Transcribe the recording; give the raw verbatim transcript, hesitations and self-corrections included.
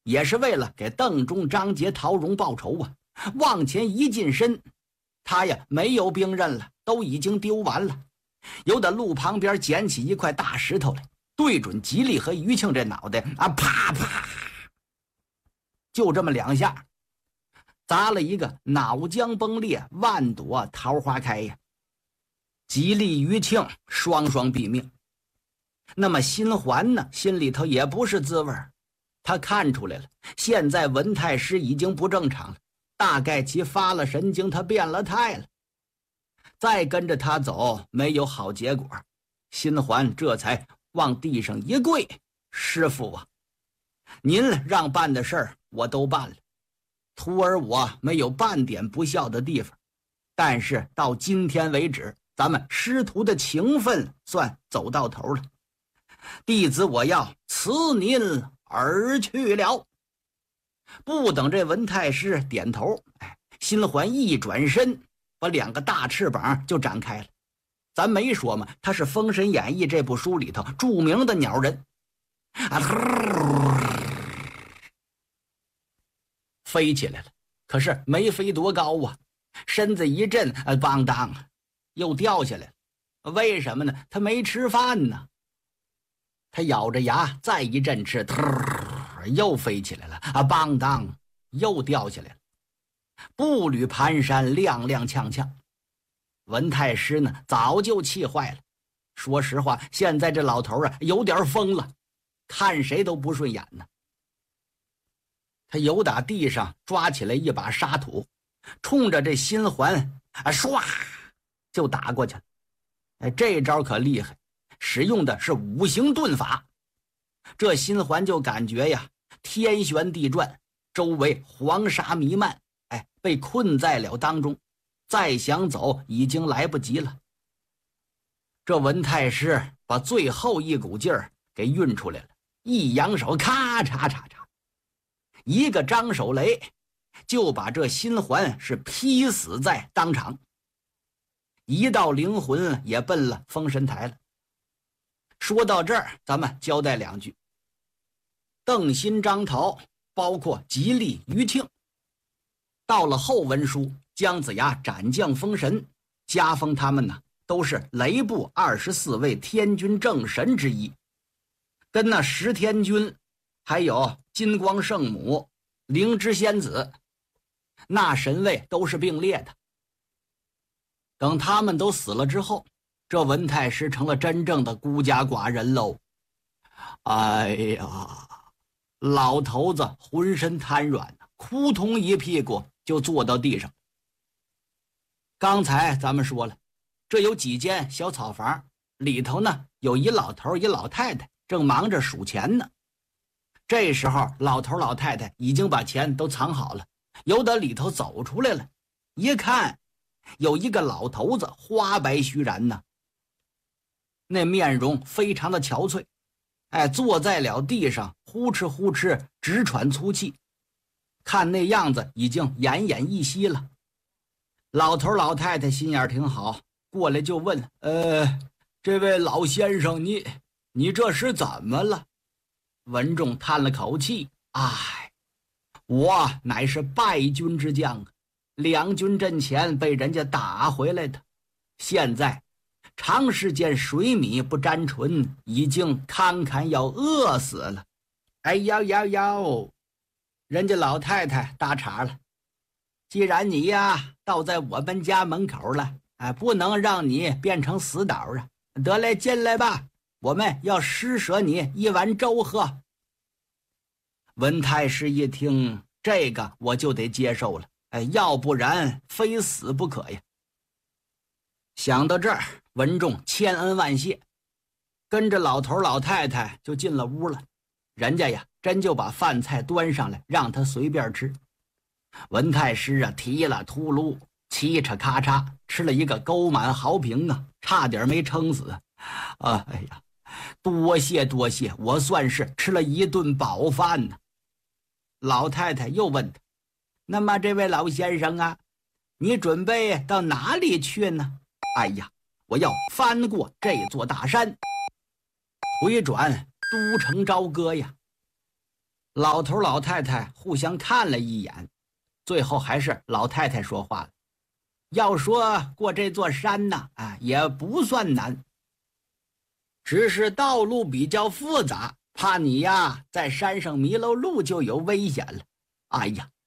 也是为了给邓忠、张杰、陶荣报仇啊。往前一近身，他呀没有兵刃了，都已经丢完了。由得路旁边捡起一块大石头来，对准吉利和余庆这脑袋啊，啪啪，就这么两下，砸了一个脑浆崩裂，万朵桃花开呀。吉利、余庆双双毙命。那么辛环呢，心里头也不是滋味，他看出来了，现在文太师已经不正常了，大概其发了神经，他变了态了。再跟着他走没有好结果，辛环这才往地上一跪：“师父啊，您让办的事儿我都办了，徒儿我没有半点不孝的地方，但是到今天为止，咱们师徒的情分算走到头了，弟子我要辞您而去了。”不等这文太师点头，哎，辛环一转身，把两个大翅膀就展开了。咱没说嘛，他是《封神演义》这部书里头著名的鸟人啊，飞起来了。可是没飞多高啊，身子一震，呃，邦当，又掉下来了。为什么呢？他没吃饭呢。他咬着牙再一阵吃，又飞起来了啊，邦当，又掉下来了。步履蹒跚，踉踉跄跄。文太师呢，早就气坏了。说实话，现在这老头啊，有点疯了，看谁都不顺眼呢。他由打地上抓起来一把沙土，冲着这辛环啊，唰就打过去了。哎，这招可厉害，使用的是五行遁法。这辛环就感觉呀，天旋地转，周围黄沙弥漫，哎，被困在了当中，再想走已经来不及了。这文太师把最后一股劲儿给运出来了，一扬手，咔嚓嚓嚓，一个张手雷就把这辛环是劈死在当场，一道灵魂也奔了封神台了。说到这儿，咱们交代两句。邓辛、张桃，包括吉利、余庆，到了后文书，姜子牙斩将封神，加封他们呢，都是雷部二十四位天军正神之一，跟那十天军还有金光圣母、灵芝仙子那神位都是并列的。等他们都死了之后，这文太师成了真正的孤家寡人喽。哎呀，老头子浑身瘫软，扑通一屁股就坐到地上。刚才咱们说了，这有几间小草房，里头呢有一老头一老太太正忙着数钱呢。这时候老头老太太已经把钱都藏好了，由得里头走出来了。一看，有一个老头子花白须髯呢，那面容非常的憔悴，哎，坐在了地上，呼哧呼哧直喘粗气，看那样子已经奄奄一息了。老头老太太心眼挺好，过来就问：呃，这位老先生，你你这是怎么了？文仲叹了口气：哎，我乃是败军之将啊，两军阵前被人家打回来的，现在长时间水米不沾唇，已经堪堪要饿死了。哎呦呦呦，人家老太太搭茬了：既然你呀倒在我们家门口了，哎，不能让你变成死岛啊！得来进来吧，我们要施舍你一碗粥喝。文太师一听，这个我就得接受了，哎，要不然非死不可呀。想到这儿，文仲千恩万谢，跟着老头老太太就进了屋了。人家呀真就把饭菜端上来，让他随便吃。文太师啊提了秃噜，嘁嚓咔嚓吃了一个沟满壕平啊，差点没撑死啊！哎呀，多谢多谢，我算是吃了一顿饱饭呢。老太太又问他：那么这位老先生啊，你准备到哪里去呢？哎呀，我要翻过这座大山，回转都城朝歌呀。 老头老太太互相看了一眼，最后还是老太太说话了。要说过这座山呢，啊，也不算难，只是道路比较复杂，怕你呀在山上迷了路就有危险了。哎呀，